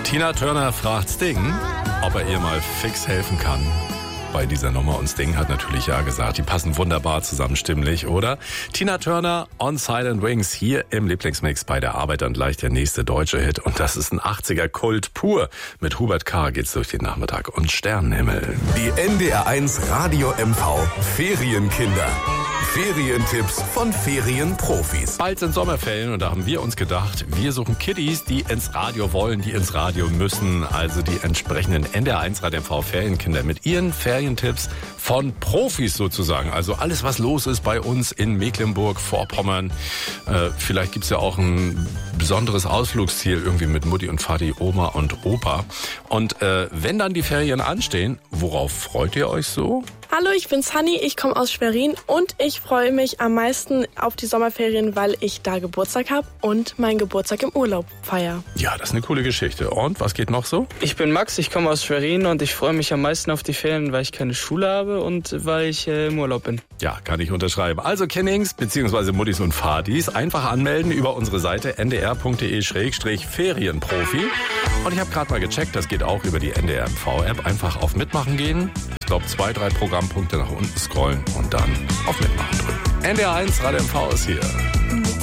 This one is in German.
Tina Turner fragt Sting, ob er ihr mal fix helfen kann bei dieser Nummer. Und Sting hat natürlich ja gesagt. Die passen wunderbar zusammen stimmlich, oder? Tina Turner, On Silent Wings, hier im Lieblingsmix bei der Arbeit und gleich der nächste deutsche Hit. Und das ist ein 80er-Kult pur. Mit Hubert K. geht's durch den Nachmittag und Sternenhimmel. Die NDR1 Radio MV Ferienkinder. Ferientipps von Ferienprofis. Bald sind Sommerferien und da haben wir uns gedacht, wir suchen Kiddies, die ins Radio wollen, die ins Radio müssen. Also die entsprechenden NDR1 Radio MV Ferienkinder mit ihren Ferientipps von Profis sozusagen. Also alles, was los ist bei uns in Mecklenburg-Vorpommern. Vielleicht gibt's ja auch ein besonderes Ausflugsziel irgendwie mit Mutti und Vati, Oma und Opa. Und wenn dann die Ferien anstehen, worauf freut ihr euch so? Hallo, ich bin Sunny, ich komme aus Schwerin und ich freue mich am meisten auf die Sommerferien, weil ich da Geburtstag habe und meinen Geburtstag im Urlaub feiere. Ja, das ist eine coole Geschichte. Und was geht noch so? Ich bin Max, ich komme aus Schwerin und ich freue mich am meisten auf die Ferien, weil ich keine Schule habe und weil ich im Urlaub bin. Ja, kann ich unterschreiben. Also Kennings bzw. Muttis und Vatis einfach anmelden über unsere Seite ndr.de/Ferienprofi. Und ich habe gerade mal gecheckt, das geht auch über die NDR-MV-App. Einfach auf Mitmachen gehen. Ich glaube 2-3 Programmpunkte nach unten scrollen und dann auf Mitmachen drücken. NDR1 Radio MV ist hier.